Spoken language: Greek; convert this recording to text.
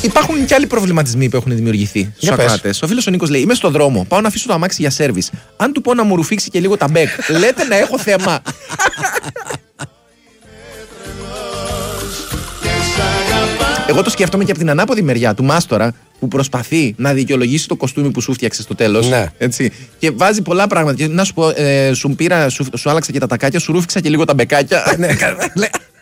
Υπάρχουν και άλλοι προβληματισμοί που έχουν δημιουργηθεί στους ακροατές. Ο φίλος ο Νίκος λέει: είμαι στο δρόμο, πάω να αφήσω το αμάξι για σέρβις. Αν του πω να μου ρουφήξει και λίγο τα μπέκ, λέτε να έχω θέμα? Εγώ το σκέφτομαι και από την ανάποδη μεριά του μάστορα που προσπαθεί να δικαιολογήσει το κοστούμι που σου φτιάξε στο τέλος. Ναι. Έτσι. Και βάζει πολλά πράγματα. Και να σου πω, σου άλλαξα και τα τακάκια, σου ρούφηξα και λίγο τα μπεκάκια.